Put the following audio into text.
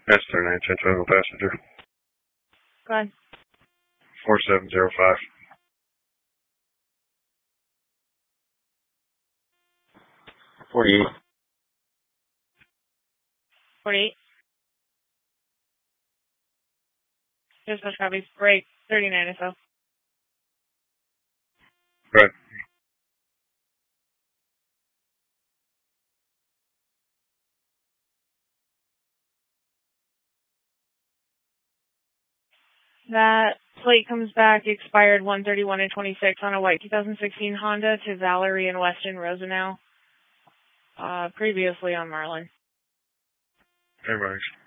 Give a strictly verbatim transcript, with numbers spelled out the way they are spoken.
That's thirty-nine ten total passenger. Go ahead. four seven zero five. forty-eight. forty-eight. Dispatch copies. Break. thirty-nine or so. Right. That plate comes back expired one thirty-one and twenty-six on a white two thousand sixteen Honda to Valerie and Weston Rosenau. Uh, previously on Marlin. Hey, Max.